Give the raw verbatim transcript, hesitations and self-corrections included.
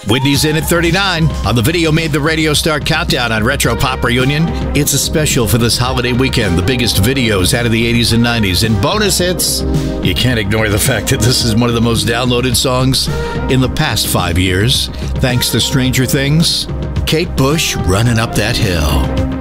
Whitney's in at thirty-nine on the Video Made the Radio Star Countdown on Retro Pop Reunion. It's a special for this holiday weekend. The biggest videos out of the eighties and nineties and bonus hits. You can't ignore the fact that this is one of the most downloaded songs in the past five years. Thanks to Stranger Things, Kate Bush, Running Up That Hill.